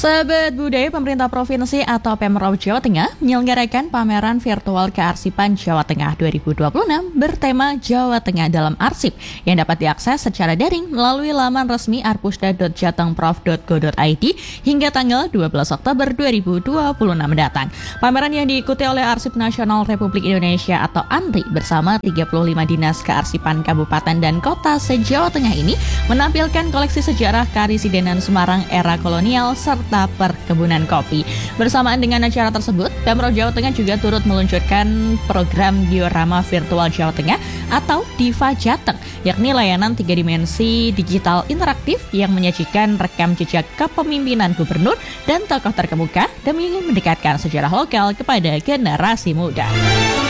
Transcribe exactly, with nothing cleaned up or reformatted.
Sahabat budaya, pemerintah provinsi atau Pemprov Jawa Tengah menyelenggarakan pameran virtual kearsipan Jawa Tengah dua ribu dua puluh enam bertema Jawa Tengah dalam Arsip yang dapat diakses secara daring melalui laman resmi arpusda dot jatengprov dot go dot i d hingga tanggal dua belas Oktober dua ribu dua puluh enam mendatang. Pameran yang diikuti oleh Arsip Nasional Republik Indonesia atau ANRI bersama tiga puluh lima dinas kearsipan kabupaten dan kota se-Jawa Tengah ini menampilkan koleksi sejarah Karisidenan Semarang era kolonial serta perkebunan kopi. Bersamaan dengan acara tersebut, Pemprov Jawa Tengah juga turut meluncurkan program Diorama Virtual Jawa Tengah atau Diva Jateng, yakni layanan tiga dimensi digital interaktif yang menyajikan rekam jejak kepemimpinan gubernur dan tokoh terkemuka demi mendekatkan sejarah lokal kepada generasi muda.